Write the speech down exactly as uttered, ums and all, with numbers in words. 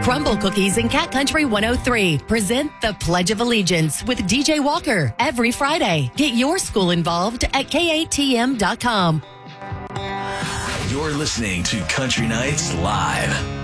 Crumble Cookies and Cat Country one oh three present the Pledge of Allegiance with D J Walker every Friday. Get your school involved at K A T M dot com. You're listening to Country Nights Live.